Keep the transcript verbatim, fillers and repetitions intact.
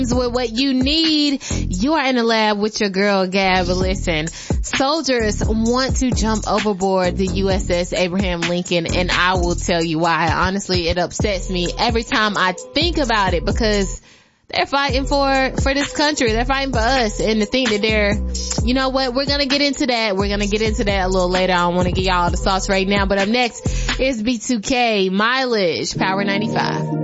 with what you need. You are in the lab with your girl Gab. Listen, soldiers want to jump overboard the U S S Abraham Lincoln, and I will tell you why. Honestly, it upsets me every time I think about it, because they're fighting for, for this country. They're fighting for us. And to think that they're, you know what, we're gonna get into that. We're gonna get into that a little later. I don't want to give y'all the sauce right now, but up next is B two K, Mileage, Power ninety-five.